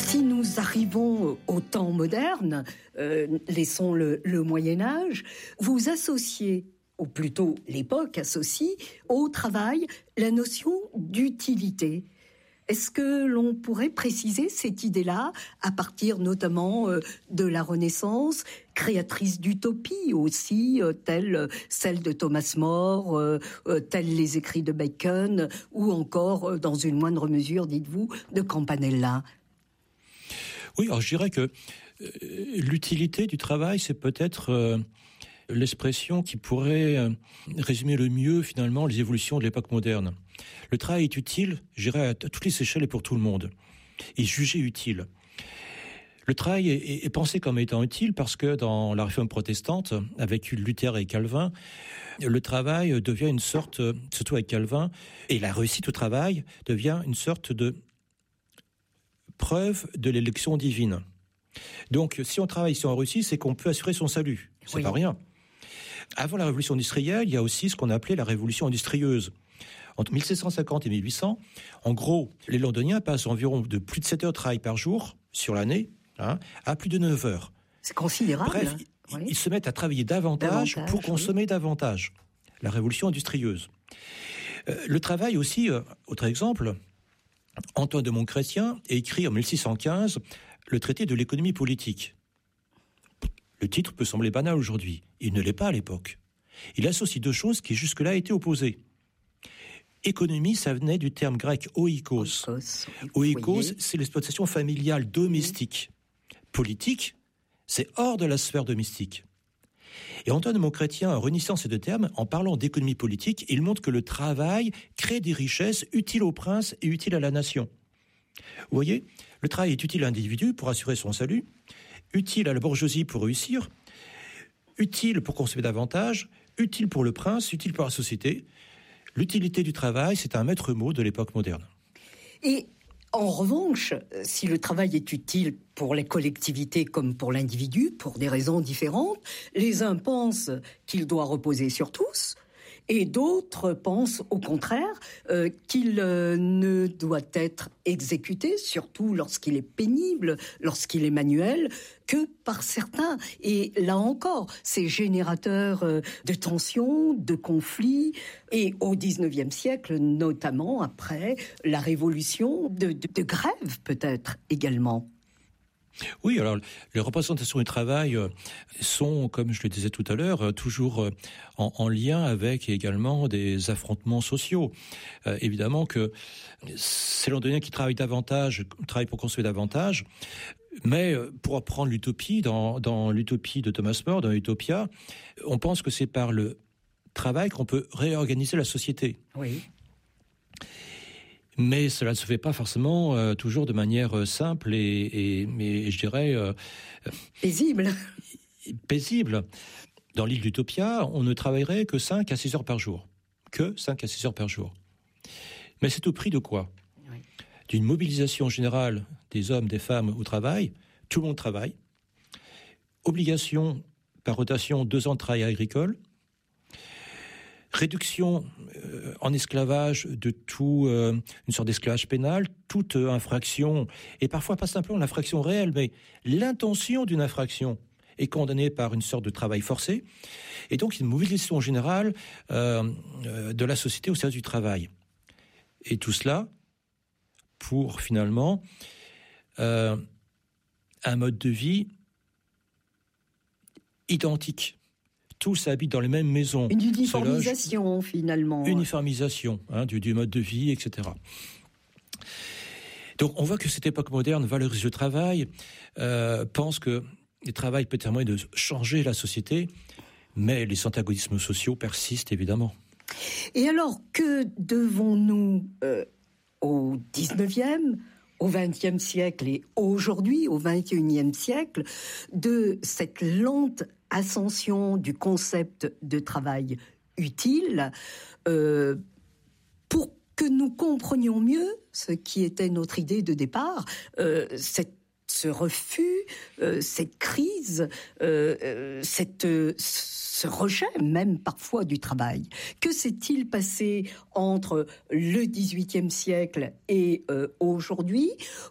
Si nous arrivons au temps moderne, laissons le Moyen-Âge, vous associez, ou plutôt l'époque associe, au travail la notion d'utilité. Est-ce que l'on pourrait préciser cette idée-là à partir notamment de la Renaissance, créatrice d'utopie aussi, telle celle de Thomas More, tels les écrits de Bacon, ou encore, dans une moindre mesure, dites-vous, de Campanella? Oui, alors je dirais que l'utilité du travail, c'est peut-être l'expression qui pourrait résumer le mieux finalement les évolutions de l'époque moderne. Le travail est utile, je dirais, à toutes les échelles et pour tout le monde. Et jugé utile. Le travail est pensé comme étant utile parce que dans la réforme protestante, avec Luther et Calvin, le travail devient une sorte, surtout avec Calvin, et la réussite au travail devient une sorte de preuve de l'élection divine. Donc, si on travaille, si on réussit, c'est qu'on peut assurer son salut. C'est oui. Pas rien. Avant la révolution industrielle, il y a aussi ce qu'on appelait la révolution industrieuse. Entre 1750 et 1800, en gros, les Londoniens passent environ de plus de 7 heures de travail par jour sur l'année, à plus de 9 heures. C'est considérable. Bref, oui. Ils se mettent à travailler davantage pour consommer davantage. La révolution industrieuse. Le travail aussi, autre exemple, Antoine de Montchrétien écrit en 1615 le traité de l'économie politique. Le titre peut sembler banal aujourd'hui. Il ne l'est pas à l'époque. Il associe deux choses qui jusque-là étaient opposées. Économie, ça venait du terme grec oikos. Oikos, c'est l'exploitation familiale domestique. Politique, c'est hors de la sphère domestique. Et Antoine de Montchrétien, en réunissant ces deux termes, en parlant d'économie politique, il montre que le travail crée des richesses utiles au prince et utiles à la nation. Vous voyez, le travail est utile à l'individu pour assurer son salut, utile à la bourgeoisie pour réussir, utile pour consommer davantage, utile pour le prince, utile pour la société. L'utilité du travail, c'est un maître mot de l'époque moderne. Et en revanche, si le travail est utile pour les collectivités comme pour l'individu, pour des raisons différentes, les uns pensent qu'il doit reposer sur tous, et d'autres pensent au contraire qu'il ne doit être exécuté, surtout lorsqu'il est pénible, lorsqu'il est manuel, que par certains. Et là encore, c'est générateur de tensions, de conflits, et au XIXe siècle, notamment après la révolution, de grèves peut-être également. Oui, alors les représentations du travail sont, comme je le disais tout à l'heure, toujours en lien avec également des affrontements sociaux. Évidemment que ces Londoniens qui travaillent davantage, travaillent pour consommer davantage, mais pour reprendre l'utopie, dans l'utopie de Thomas More, dans Utopia, on pense que c'est par le travail qu'on peut réorganiser la société. Oui. Mais cela ne se fait pas forcément toujours de manière simple mais je dirais paisible. Dans l'île d'Utopia, on ne travaillerait que 5 à 6 heures par jour. Que 5 à 6 heures par jour. Mais c'est au prix de quoi ? Oui. D'une mobilisation générale des hommes, des femmes au travail. Tout le monde travaille. Obligation par rotation 2 ans de travail agricole. Réduction en esclavage de tout, une sorte d'esclavage pénal, toute infraction, et parfois pas simplement l'infraction réelle, mais l'intention d'une infraction est condamnée par une sorte de travail forcé, et donc une mobilisation générale de la société au service du travail. Et tout cela pour finalement un mode de vie identique. Tous habitent dans les mêmes maisons. Une uniformisation, finalement. Uniformisation du mode de vie, etc. Donc, on voit que cette époque moderne valorise le travail, pense que le travail peut être un moyen de changer la société, mais les antagonismes sociaux persistent, évidemment. Et alors, que devons-nous, au 19e, au XXe siècle et aujourd'hui, au XXIe siècle, de cette lente ascension du concept de travail utile, pour que nous comprenions mieux ce qui était notre idée de départ, ce refus, cette crise, ce rejet même parfois du travail. Que s'est-il passé entre le XVIIIe siècle et aujourd'hui